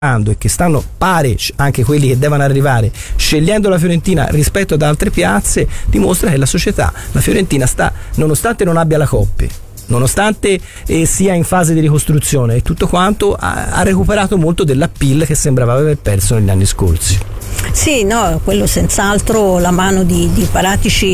e che stanno pare anche quelli che devono arrivare scegliendo la Fiorentina rispetto ad altre piazze, dimostra che la società, la Fiorentina, sta, nonostante non abbia la Coppa, nonostante sia in fase di ricostruzione e tutto quanto, ha recuperato molto dell'appeal che sembrava aver perso negli anni scorsi. Sì, no, quello senz'altro, la mano di Paratici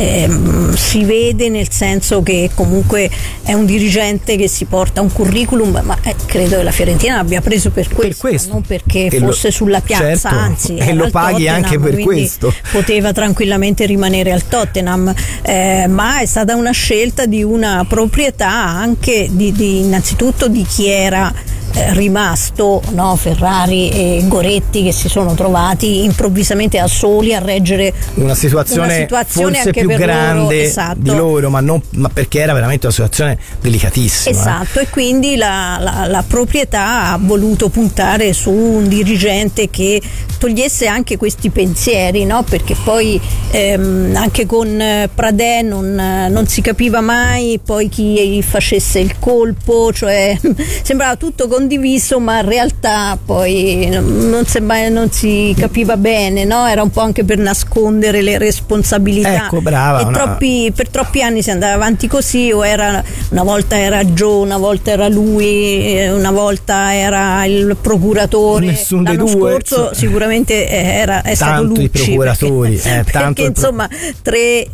si vede, nel senso che comunque è un dirigente che si porta un curriculum, ma credo che la Fiorentina l'abbia preso per questo. Non perché fosse sulla piazza, certo, anzi, e lo paghi anche per questo. Poteva tranquillamente rimanere al Tottenham, ma è stata una scelta di una proprietà anche innanzitutto di chi era rimasto, no? Ferrari e Goretti, che si sono trovati improvvisamente da soli a reggere una situazione forse anche più per grande loro, esatto, di loro, ma perché era veramente una situazione delicatissima. Esatto, e quindi la proprietà ha voluto puntare su un dirigente che togliesse anche questi pensieri, no? Perché poi anche con Pradè non si capiva mai poi chi facesse il colpo, cioè sembrava tutto condiviso, ma in realtà poi non si capiva bene, no? Era un po' anche per nascondere le responsabilità. Ecco, brava. Per troppi anni si andava avanti così, o una volta era Joe, una volta era lui, una volta era il procuratore. Nessun dei L'anno due scorso sicuramente è stato Lucci, i procuratori, perché insomma tre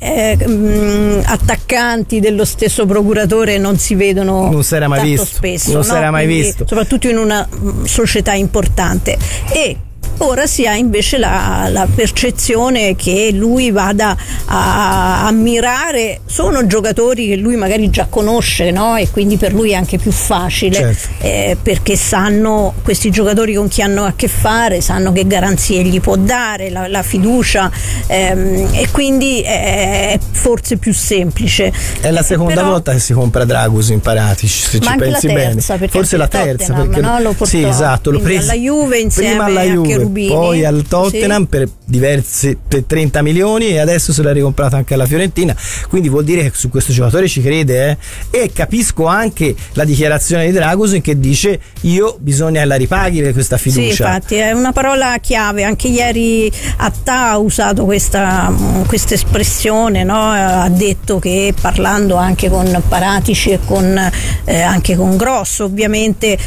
attaccanti dello stesso procuratore non si vedono, non si era mai visto, spesso, non si era mai visto, soprattutto in una società importante. E ora si ha invece la percezione che lui vada a ammirare, sono giocatori che lui magari già conosce, no? E quindi per lui è anche più facile, certo, perché sanno questi giocatori con chi hanno a che fare, sanno che garanzie gli può dare, la fiducia, e quindi è forse più semplice. È la seconda volta che si compra Dragus in Paratici, se ci pensi bene, forse la terza, perché no? Lo portò, sì, esatto, l'ho preso alla Juve insieme prima alla Juve, a Cherubini, poi al Tottenham, sì, per 30 milioni, e adesso se l'ha ricomprato anche alla Fiorentina, quindi vuol dire che su questo giocatore ci crede, e capisco anche la dichiarazione di Dragusin che dice: bisogna che la ripaghi questa fiducia. Sì, infatti è una parola chiave. Anche ieri Attà ha usato questa espressione, no? Ha detto che, parlando anche con Paratici e anche con Grosso, ovviamente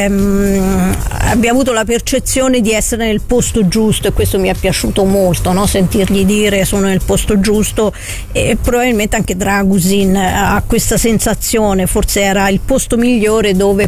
abbia avuto la percezione di essere nel posto giusto, e questo mi è piaciuto molto, no? Sentirgli dire sono nel posto giusto, e probabilmente anche Dragusin ha questa sensazione, forse era il posto migliore dove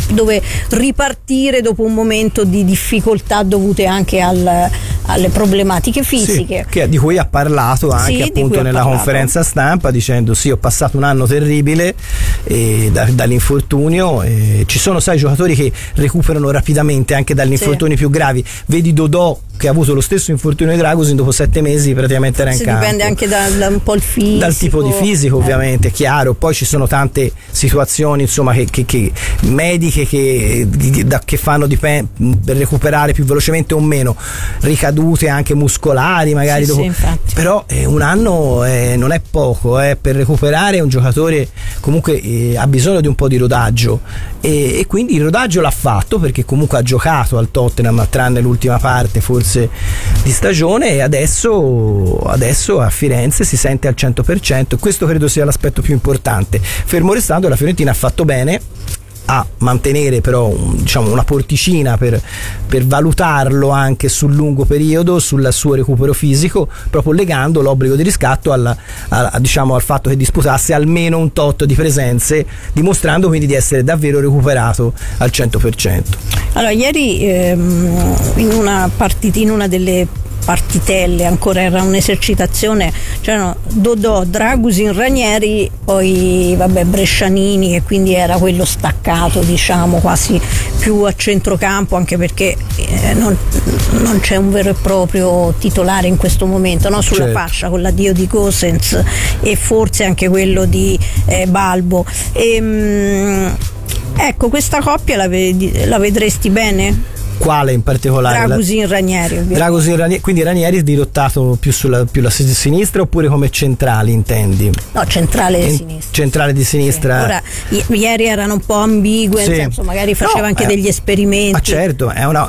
ripartire dopo un momento di difficoltà dovute anche alle problematiche fisiche, sì, di cui ha parlato anche appunto nella conferenza stampa, dicendo: sì, ho passato un anno terribile dall'infortunio, ci sono, sai, giocatori che recuperano rapidamente anche dagli infortuni più gravi, vedi Dodò che ha avuto lo stesso infortunio di Dragusin, dopo 7 mesi praticamente era in campo. Dipende anche da un po' il fisico, dal tipo di fisico, ovviamente, chiaro. Poi ci sono tante situazioni, insomma, che mediche che fanno per recuperare più velocemente o meno, ricadute anche muscolari magari, sì, dopo. Sì, però un anno non è poco, per recuperare. Un giocatore comunque ha bisogno di un po' di rodaggio, e quindi il rodaggio l'ha fatto, perché comunque ha giocato al Tottenham tranne l'ultima parte forse di stagione, e adesso a Firenze si sente al 100%. Questo credo sia l'aspetto più importante, fermo restando che la Fiorentina ha fatto bene a mantenere però una porticina per valutarlo anche sul lungo periodo, sul suo recupero fisico, proprio legando l'obbligo di riscatto al fatto che disputasse almeno un tot di presenze, dimostrando quindi di essere davvero recuperato al 100%. Allora, ieri in una delle partitelle, ancora era un'esercitazione, c'erano Dodò, Dragusin, Ranieri, poi Brescianini, e quindi era quello staccato, quasi più a centrocampo, anche perché non c'è un vero e proprio titolare in questo momento, no? Sulla fascia, con l'addio di Gosens e forse anche quello di Balbo. Ecco, questa coppia la vedresti bene? Quale in particolare? Dragusin, Ranieri. Dragusin, Ranieri, quindi Ranieri è dirottato più la sinistra oppure come centrali intendi? No, centrale di sinistra. Centrale di sinistra. Sì. Ora, ieri erano un po' ambigue, sì. nel senso, magari faceva anche degli esperimenti. Ma certo, è una